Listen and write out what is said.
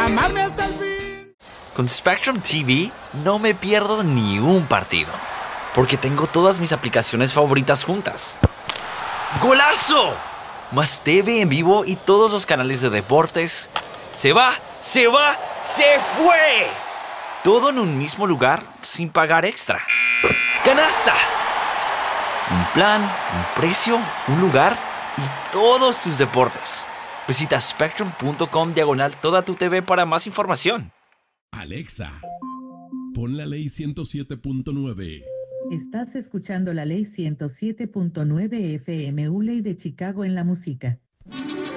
amarme hasta el fin. Con Spectrum TV no me pierdo ni un partido, porque tengo todas mis aplicaciones favoritas juntas. ¡Golazo! Más TV en vivo y todos los canales de deportes. ¡Se va! ¡Se va! ¡Se fue! Todo en un mismo lugar sin pagar extra. ¡Canasta! Un plan, un precio, un lugar y todos tus deportes. Visita spectrum.com/toda tu TV para más información. Alexa, pon la ley 107.9. Estás escuchando la ley 107.9 FM, ley de Chicago en la música.